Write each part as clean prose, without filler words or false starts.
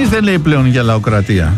κανείς δεν λέει πλέον για λαοκρατία.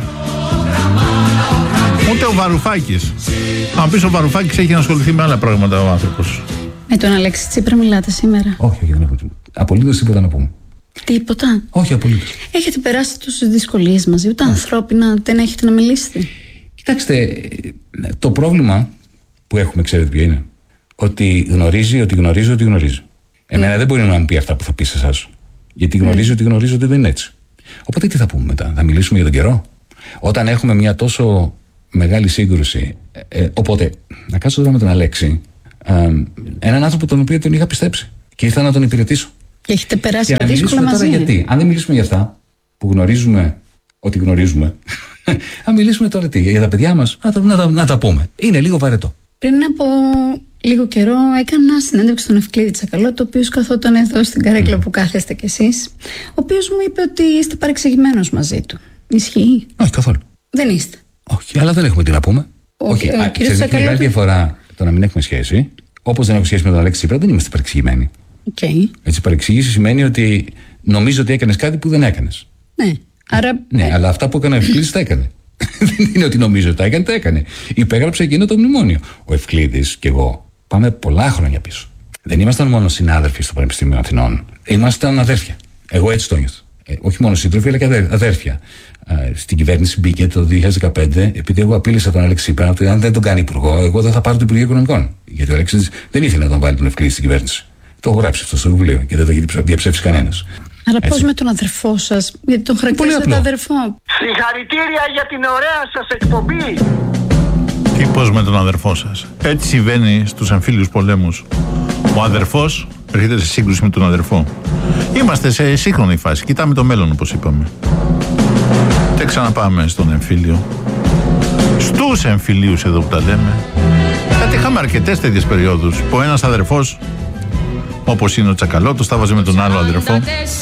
Ούτε ο Βαρουφάκης. Αν πεις ο Βαρουφάκης έχει να ασχοληθεί με άλλα πράγματα ο άνθρωπος. Με τον Αλέξη Τσίπρα μιλάτε σήμερα? Όχι, δεν έχω απολύτως τίποτα να πούμε. Τίποτα? Όχι, απολύτως. Έχετε περάσει τόσες δυσκολίες μαζί, ούτε ανθρώπινα δεν έχετε να μιλήσετε? Κοιτάξτε, το πρόβλημα που έχουμε, ξέρετε ποιο είναι? Ότι γνωρίζει, ότι γνωρίζει, ότι γνωρίζει. Εμένα δεν μπορεί να μου πει αυτά που θα πει σε εσάς. Γιατί γνωρίζει, ότι γνωρίζει, ότι δεν είναι έτσι. Οπότε τι θα πούμε μετά? Θα μιλήσουμε για τον καιρό? Όταν έχουμε μια τόσο μεγάλη σύγκρουση. Οπότε, να κάτσω τώρα με τον Αλέξη, έναν άνθρωπο τον οποίο τον είχα πιστέψει και ήρθα να τον υπηρετήσω. Και έχετε περάσει και δύσκολα μαζί. Τώρα γιατί? Αν δεν μιλήσουμε για αυτά που γνωρίζουμε ότι γνωρίζουμε, αν μιλήσουμε τώρα τι? Για τα παιδιά μας, να τα πούμε. Είναι λίγο βαρετό. Πριν από λίγο καιρό έκανα συνέντευξη στον Ευκλήδη Τσακαλώτο, ο οποίος καθόταν εδώ στην καρέκλα που κάθεστε κι εσείς, ο οποίος μου είπε ότι είστε παρεξηγημένος μαζί του. Ισχύει? Όχι, καθόλου. Δεν είστε? Όχι, αλλά δεν έχουμε τι να πούμε. Όχι, ξέρετε, είναι μεγάλη διαφορά το να μην έχουμε σχέση. Όπως δεν έχω σχέση με τον Αλέξη Τσίπρα, δεν είμαστε παρεξηγημένοι. Έτσι, παρεξήγηση σημαίνει ότι νομίζω ότι έκανες κάτι που δεν έκανες. Ναι, άρα... Ναι, αλλά αυτά που έκανε ο Ευκλήδης τα έκανε. Δεν είναι ότι νομίζω ότι τα έκανε. Υπέγραψε εκείνο το μνημόνιο. Ο Ευκλήδης και εγώ πάμε πολλά χρόνια πίσω. Δεν ήμασταν μόνο συνάδελφοι στο Πανεπιστήμιο Αθηνών. Ήμασταν αδέρφια. Εγώ έτσι το νιώθω. Όχι μόνο σύντροφοι, αλλά και αδέρφια. Στην κυβέρνηση μπήκε το 2015, επειδή εγώ απείλησα τον Αλέξη Τσίπρα ότι αν δεν τον κάνει υπουργό, εγώ δεν θα πάρω το Υπουργείο Οικονομικών. Γιατί ο Αλέξης δεν ήθελε να τον βάλει τον Ευκλήδη στην κυβέρνηση. Το έχω γράψει αυτό στο βιβλίο και δεν το έχει διαψεύσει κανένας. Αλλά πώς με τον αδερφό σας? Γιατί τον χαρακτηρίζετε αδερφό. Συγχαρητήρια για την ωραία σας εκπομπή. Τι πώς με τον αδερφό σας? Έτσι συμβαίνει στους εμφύλιους πολέμους. Ο αδερφός έρχεται σε σύγκρουση με τον αδερφό. Είμαστε σε σύγχρονη φάση. Κοιτάμε το μέλλον, όπως είπαμε. Και ξαναπάμε στον εμφύλιο. Στους εμφυλίους εδώ που τα λέμε. Γιατί είχαμε αρκετές τέτοιες περιόδους που ένας αδερφός, όπως είναι ο Τσακαλώτος, τα βάζει με τον άλλο αδερφό.